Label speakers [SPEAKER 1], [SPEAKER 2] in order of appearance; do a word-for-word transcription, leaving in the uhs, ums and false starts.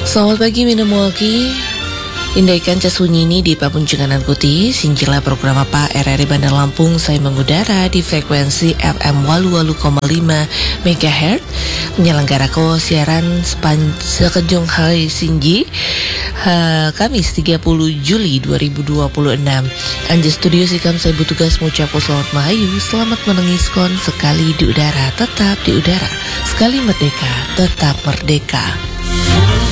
[SPEAKER 1] Selamat pagi Minamwalki. Indaikan casunyini di papuncenganan kuti, sinjila program apa R R I Bandar Lampung saya mengudara di frekuensi F M walu walu koma lima megahertz, menyelenggarakan siaran sepanjang hari Sinji ha, Kamis tiga puluh Juli dua ribu dua puluh enam. Anja studio sikam saya bertugas mengucapkan selamat mahayu, selamat menengiskon sekali di udara, tetap di udara, sekali merdeka, tetap merdeka.